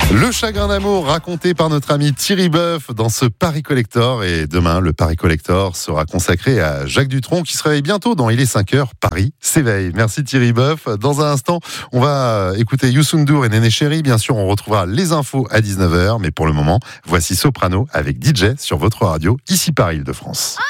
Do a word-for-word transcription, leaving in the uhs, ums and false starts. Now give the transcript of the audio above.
Le chagrin d'amour raconté par notre ami Thierry Boeuf dans ce Paris Collector. Et demain, le Paris Collector sera consacré à Jacques Dutronc qui se réveille bientôt dans Il est cinq heures, Paris s'éveille. Merci Thierry Boeuf. Dans un instant, on va écouter Youssou N'Dour et Néné Chéri. Bien sûr, on retrouvera les infos à dix-neuf heures. Mais pour le moment, voici Soprano avec D J sur votre radio, ici Paris Île-de-France.